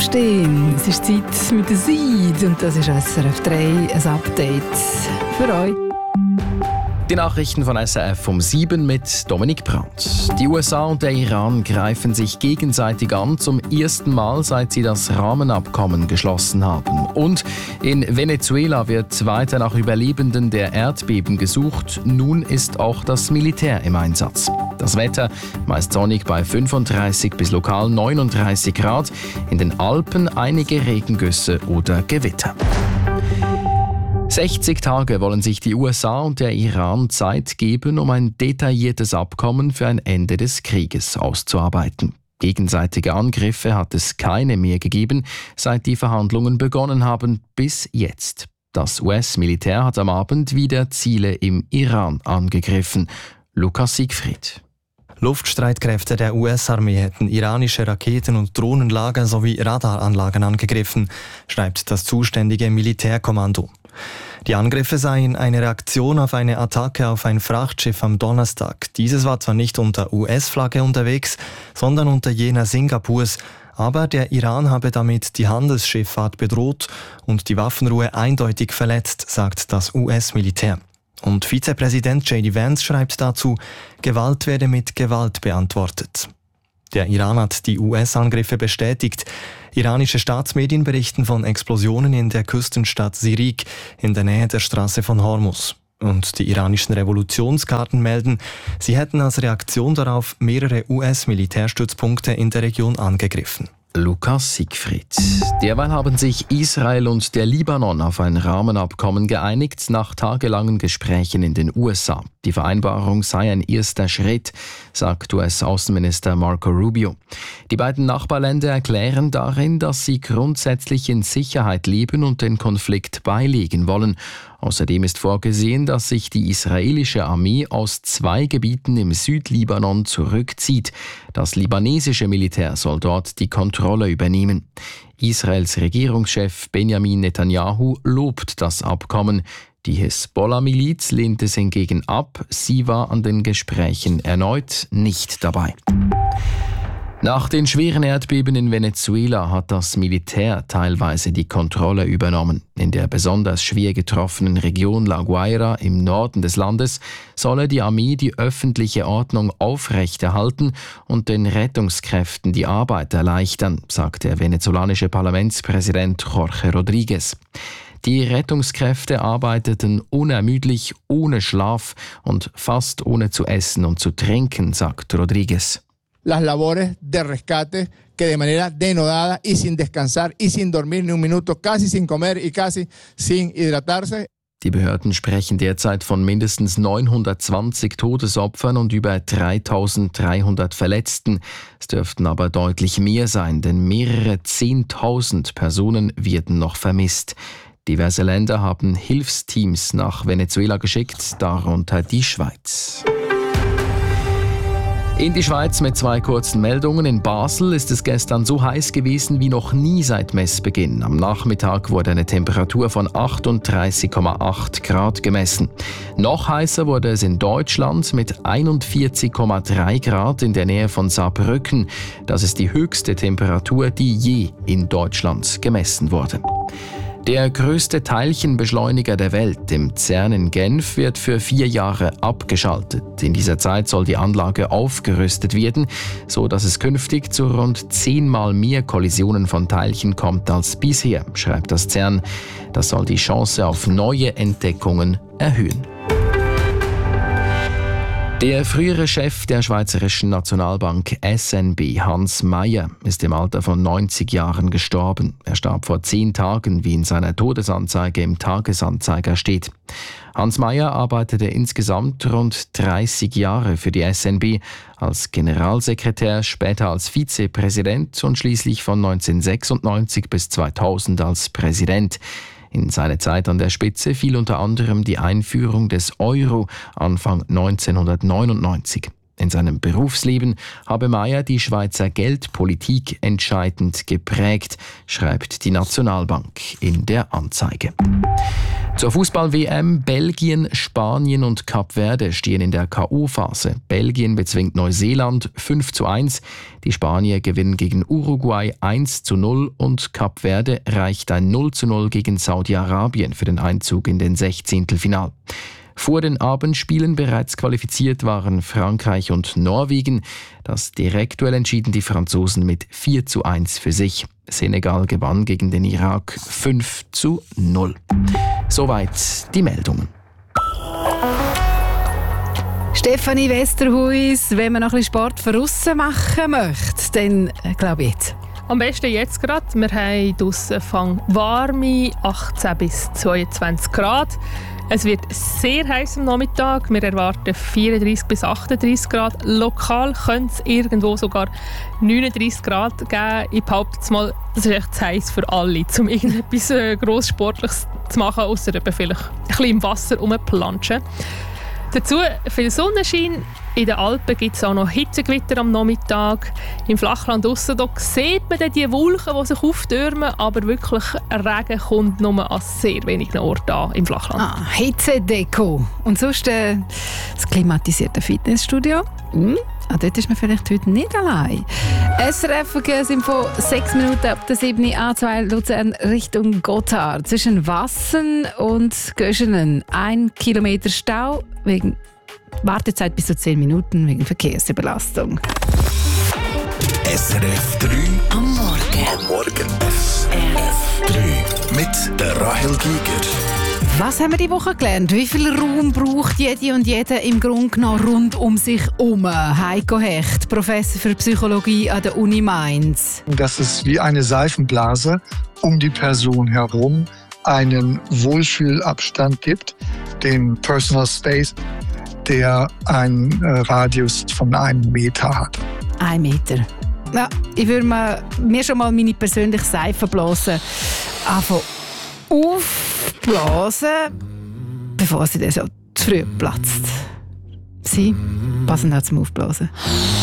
Aufstehen, es ist Zeit mit der Seed und das ist SRF 3, ein Update für euch. Die Nachrichten von SRF um 7 mit Dominik Brandt. Die USA und der Iran greifen sich gegenseitig an, zum ersten Mal, seit sie das Rahmenabkommen geschlossen haben. Und in Venezuela wird weiter nach Überlebenden der Erdbeben gesucht. Nun ist auch das Militär im Einsatz. Das Wetter meist sonnig bei 35 bis lokal 39 Grad. In den Alpen einige Regengüsse oder Gewitter. 60 Tage wollen sich die USA und der Iran Zeit geben, um ein detailliertes Abkommen für ein Ende des Krieges auszuarbeiten. Gegenseitige Angriffe hat es keine mehr gegeben, seit die Verhandlungen begonnen haben, bis jetzt. Das US-Militär hat am Abend wieder Ziele im Iran angegriffen. Lukas Siegfried. Luftstreitkräfte der US-Armee hätten iranische Raketen- und Drohnenlager sowie Radaranlagen angegriffen, schreibt das zuständige Militärkommando. Die Angriffe seien eine Reaktion auf eine Attacke auf ein Frachtschiff am Donnerstag. Dieses war zwar nicht unter US-Flagge unterwegs, sondern unter jener Singapurs, aber der Iran habe damit die Handelsschifffahrt bedroht und die Waffenruhe eindeutig verletzt, sagt das US-Militär. Und Vizepräsident J.D. Vance schreibt dazu, Gewalt werde mit Gewalt beantwortet. Der Iran hat die US-Angriffe bestätigt. Iranische Staatsmedien berichten von Explosionen in der Küstenstadt Sirik in der Nähe der Straße von Hormuz. Und die iranischen Revolutionsgarden melden, sie hätten als Reaktion darauf mehrere US-Militärstützpunkte in der Region angegriffen. Lukas Siegfried. Derweil haben sich Israel und der Libanon auf ein Rahmenabkommen geeinigt, nach tagelangen Gesprächen in den USA. Die Vereinbarung sei ein erster Schritt, sagt US-Außenminister Marco Rubio. Die beiden Nachbarländer erklären darin, dass sie grundsätzlich in Sicherheit leben und den Konflikt beilegen wollen. Außerdem ist vorgesehen, dass sich die israelische Armee aus 2 Gebieten im Südlibanon zurückzieht. Das libanesische Militär soll dort die Kontrolle übernehmen. Israels Regierungschef Benjamin Netanyahu lobt das Abkommen. Die Hezbollah-Miliz lehnt es hingegen ab. Sie war an den Gesprächen erneut nicht dabei. Nach den schweren Erdbeben in Venezuela hat das Militär teilweise die Kontrolle übernommen. In der besonders schwer getroffenen Region La Guaira im Norden des Landes solle die Armee die öffentliche Ordnung aufrechterhalten und den Rettungskräften die Arbeit erleichtern, sagt der venezolanische Parlamentspräsident Jorge Rodríguez. Die Rettungskräfte arbeiteten unermüdlich, ohne Schlaf und fast ohne zu essen und zu trinken, sagt Rodríguez. Las labores de rescate que de manera denodada y sin descansar y sin dormir ni un minuto, casi sin comer y casi sin hidratarse. Die Behörden sprechen derzeit von mindestens 920 Todesopfern und über 3.300 Verletzten. Es dürften aber deutlich mehr sein, denn mehrere 10.000 Personen werden noch vermisst. Diverse Länder haben Hilfsteams nach Venezuela geschickt, darunter die Schweiz. In die Schweiz mit 2 kurzen Meldungen. In Basel ist es gestern so heiß gewesen wie noch nie seit Messbeginn. Am Nachmittag wurde eine Temperatur von 38,8 Grad gemessen. Noch heißer wurde es in Deutschland mit 41,3 Grad in der Nähe von Saarbrücken. Das ist die höchste Temperatur, die je in Deutschland gemessen wurde. Der größte Teilchenbeschleuniger der Welt im CERN in Genf wird für 4 Jahre abgeschaltet. In dieser Zeit soll die Anlage aufgerüstet werden, so dass es künftig zu rund 10-mal mehr Kollisionen von Teilchen kommt als bisher, schreibt das CERN. Das soll die Chance auf neue Entdeckungen erhöhen. Der frühere Chef der Schweizerischen Nationalbank SNB, Hans Mayer, ist im Alter von 90 Jahren gestorben. Er starb vor 10 Tagen, wie in seiner Todesanzeige im Tagesanzeiger steht. Hans Mayer arbeitete insgesamt rund 30 Jahre für die SNB, als Generalsekretär, später als Vizepräsident und schließlich von 1996 bis 2000 als Präsident. In seine Zeit an der Spitze fiel unter anderem die Einführung des Euro Anfang 1999. In seinem Berufsleben habe Mayer die Schweizer Geldpolitik entscheidend geprägt, schreibt die Nationalbank in der Anzeige. Zur Fußball-WM: Belgien, Spanien und Kap Verde stehen in der K.O.-Phase. Belgien bezwingt Neuseeland 5:1, die Spanier gewinnen gegen Uruguay 1:0 und Kap Verde reicht ein 0:0 gegen Saudi-Arabien für den Einzug in den 16. Vor den Abendspielen bereits qualifiziert waren Frankreich und Norwegen. Das Direktduell entschieden die Franzosen mit 4:1 für sich. Senegal gewann gegen den Irak 5:0. Soweit die Meldungen. Stefanie Westerhuis, wenn man noch ein bisschen Sport von aussen machen möchte, dann glaube ich jetzt. Am besten jetzt gerade. Wir haben draussen warme 18 bis 22 Grad. Es wird sehr heiß am Nachmittag. Wir erwarten 34 bis 38 Grad. Lokal könnte es irgendwo sogar 39 Grad geben. Ich behaupte jetzt mal, das ist echt zu heiß für alle, um irgendetwas Grosssportliches zu machen, ausser vielleicht ein bisschen im Wasser rumplanschen. Dazu viel Sonnenschein. In den Alpen gibt es auch noch Hitzegewitter am Nachmittag. Im Flachland draussen sieht man dann die Wolken, die sich auftürmen, aber wirklich Regen kommt nur an sehr wenigen Orten an im Flachland. Hitzedeko. Und sonst das klimatisierte Fitnessstudio. Dort ist man vielleicht heute nicht allein. SRF-Verkehrsinfo, 6 Minuten ab der 7. A2 Luzern Richtung Gotthard. Zwischen Wassen und Göschenen 1 Kilometer Stau wegen Wartezeit bis zu 10 Minuten wegen Verkehrsüberlastung. SRF 3 am Morgen. Am Morgen. SRF 3 mit der Rahel Giger. Was haben wir diese Woche gelernt? Wie viel Raum braucht jede und jeder im Grunde genommen rund um sich herum? Heiko Hecht, Professor für Psychologie an der Uni Mainz. Dass es wie eine Seifenblase um die Person herum einen Wohlfühlabstand gibt, den Personal Space, der einen Radius von 1 Meter hat. 1 Meter. Ja, ich würde mir schon mal meine persönliche Seifenblase anfangen aufblasen, bevor sie dann so zu früh platzt. Sie passen auch zum Aufblasen.